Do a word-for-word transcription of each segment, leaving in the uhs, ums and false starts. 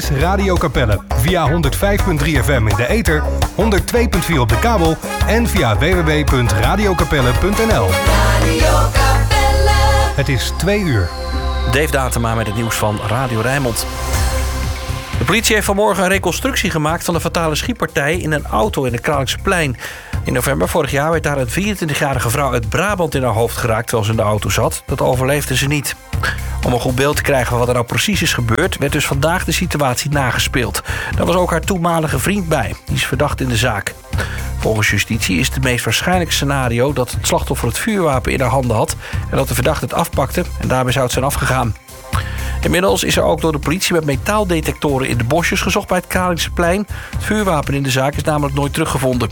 is Radio Capelle. Via honderd vijf komma drie F M in de ether, honderd twee komma vier op de kabel en via w w w punt radio capelle punt n l. Radio Capelle. Het is twee uur. Dave Datema met het nieuws van Radio Rijnmond. De politie heeft vanmorgen een reconstructie gemaakt van de fatale schietpartij in een auto in het Kralingsplein. In november vorig jaar werd daar een vierentwintigjarige vrouw uit Brabant in haar hoofd geraakt terwijl ze in de auto zat. Dat overleefde ze niet. Om een goed beeld te krijgen van wat er nou precies is gebeurd, werd dus vandaag de situatie nagespeeld. Daar was ook haar toenmalige vriend bij. Die is verdacht in de zaak. Volgens justitie is het meest waarschijnlijke scenario dat het slachtoffer het vuurwapen in haar handen had en dat de verdachte het afpakte en daarbij zou het zijn afgegaan. Inmiddels is er ook door de politie met metaaldetectoren in de bosjes gezocht bij het Kralingsplein. Het vuurwapen in de zaak is namelijk nooit teruggevonden.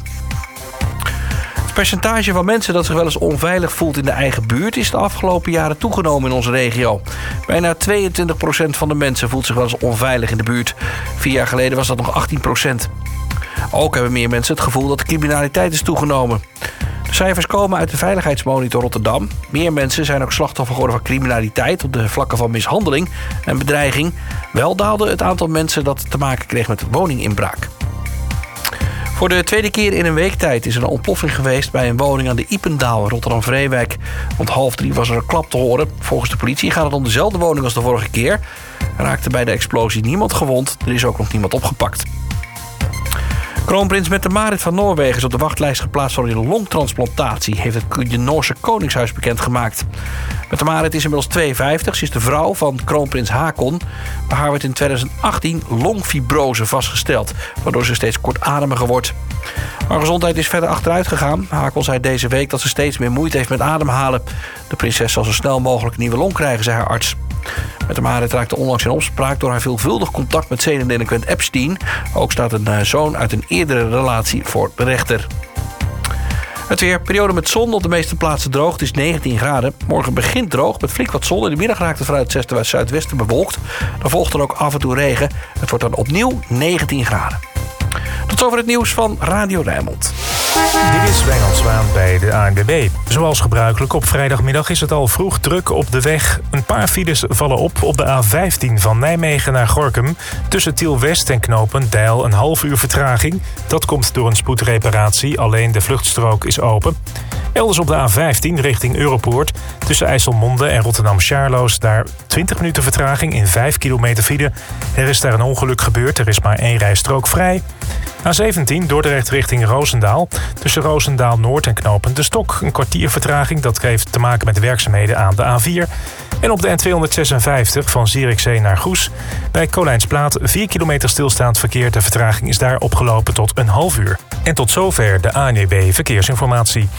Het percentage van mensen dat zich wel eens onveilig voelt in de eigen buurt is de afgelopen jaren toegenomen in onze regio. Bijna tweeëntwintig procent van de mensen voelt zich wel eens onveilig in de buurt. Vier jaar geleden was dat nog achttien procent. Ook hebben meer mensen het gevoel dat de criminaliteit is toegenomen. De cijfers komen uit de Veiligheidsmonitor Rotterdam. Meer mensen zijn ook slachtoffer geworden van criminaliteit op de vlakken van mishandeling en bedreiging. Wel daalde het aantal mensen dat te maken kreeg met woninginbraak. Voor de tweede keer in een week tijd is er een ontploffing geweest bij een woning aan de Ipendaal, Rotterdam-Vreewijk. Rond half drie was er een klap te horen. Volgens de politie gaat het om dezelfde woning als de vorige keer. Er raakte bij de explosie niemand gewond. Er is ook nog niemand opgepakt. Kroonprins Mette-Marit van Noorwegen is op de wachtlijst geplaatst voor een longtransplantatie, heeft het Noorse Koningshuis bekendgemaakt. Mette-Marit is inmiddels tweeënvijftig. Ze is de vrouw van kroonprins Haakon. Maar haar werd in tweeduizend achttien longfibrose vastgesteld, waardoor ze steeds kortademiger wordt. Haar gezondheid is verder achteruit gegaan. Haakon zei deze week dat ze steeds meer moeite heeft met ademhalen. De prinses zal zo snel mogelijk een nieuwe long krijgen, zei haar arts. Mette-Marit raakte onlangs in opspraak door haar veelvuldig contact met zedendelinquent Epstein. Ook staat een zoon uit een eerdere relatie voor de rechter. Het weer, periode met zon, op de meeste plaatsen droog. Het is negentien graden. Morgen begint droog met flink wat zon. In de middag raakt het vanuit het zuiden zuidwesten bewolkt. Dan volgt er ook af en toe regen. Het wordt dan opnieuw negentien graden. Tot zover het nieuws van Radio Rijnmond. Dit is Wijnand Zwaan bij de A N W B. Zoals gebruikelijk op vrijdagmiddag is het al vroeg druk op de weg. Een paar files vallen op op de A vijftien van Nijmegen naar Gorinchem. Tussen Tiel West en knooppunt Deil een half uur vertraging. Dat komt door een spoedreparatie, alleen de vluchtstrook is open. Elders op de A vijftien richting Europoort. Tussen IJsselmonde en Rotterdam-Charloes daar twintig minuten vertraging in vijf kilometer file. Er is daar een ongeluk gebeurd, er is maar één rijstrook vrij. A zeventien Dordrecht richting Roosendaal. Tussen Roosendaal Noord en knooppunt De Stok. Een kwartier vertraging, dat heeft te maken met de werkzaamheden aan de A vier. En op de N tweehonderdzesenvijftig van Zierikzee naar Goes. Bij Kolijnsplaat vier kilometer stilstaand verkeer. De vertraging is daar opgelopen tot een half uur. En tot zover de A N W B Verkeersinformatie.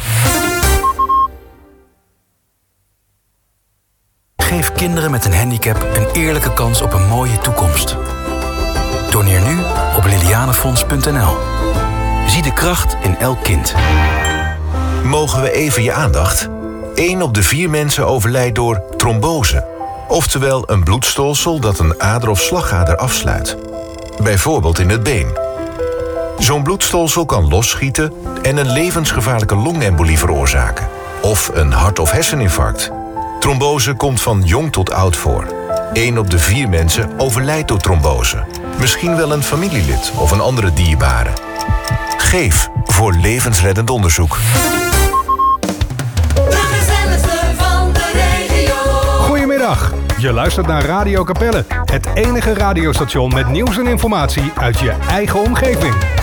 Geef kinderen met een handicap een eerlijke kans op een mooie toekomst. Doneer nu op lilianefonds punt n l. Zie de kracht in elk kind. Mogen we even je aandacht? Eén op de vier mensen overlijdt door trombose. Oftewel een bloedstolsel dat een ader of slagader afsluit. Bijvoorbeeld in het been. Zo'n bloedstolsel kan losschieten en een levensgevaarlijke longembolie veroorzaken. Of een hart- of herseninfarct. Trombose komt van jong tot oud voor. Eén op de vier mensen overlijdt door trombose. Misschien wel een familielid of een andere dierbare. Geef voor levensreddend onderzoek. Goedemiddag, je luistert naar Radio Capelle. Het enige radiostation met nieuws en informatie uit je eigen omgeving.